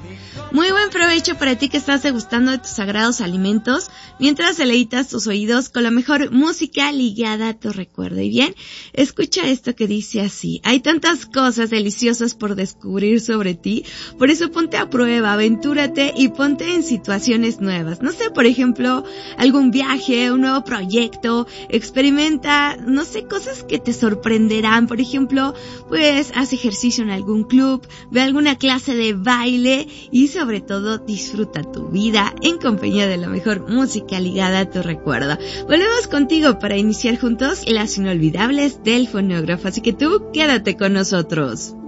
Muy buen provecho para ti que estás degustando de tus sagrados alimentos mientras deleitas tus oídos con la mejor música ligada a tu recuerdo. Y bien, escucha esto que dice así: hay tantas cosas deliciosas por descubrir sobre ti, por eso ponte a prueba, aventúrate y ponte en situaciones nuevas. No sé, por ejemplo, algún viaje, un nuevo proyecto, experimenta, no sé, cosas que te sorprenderán. Por ejemplo, pues haz ejercicio en algún club, ve a alguna clase de baile y sobre todo disfruta tu vida en compañía de la mejor música ligada a tu recuerdo. Volvemos contigo para iniciar juntos las inolvidables del fonógrafo, así que tú quédate con nosotros.